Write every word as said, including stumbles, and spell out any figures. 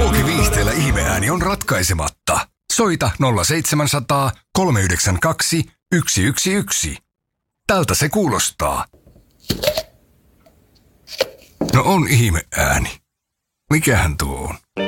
Karaoke-viihteellä ihmeääni on ratkaisematta. Soita nolla seitsemänsataa, kolme yhdeksän kaksi, yksi yksi yksi. Tältä se kuulostaa. No on ihmeääni. Mikähän tuo on?